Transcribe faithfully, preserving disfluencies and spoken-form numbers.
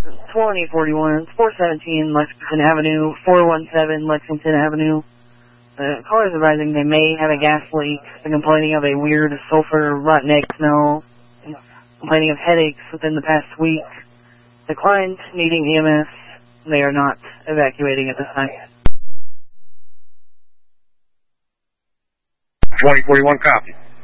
twenty forty-one, four seventeen Lexington Avenue, four one seven Lexington Avenue. The caller is advising they may have a gas leak. They're complaining of a weird sulfur rotten egg smell. And complaining of headaches within the past week. The client needing E M S. They are not evacuating at this time. twenty forty-one, copy.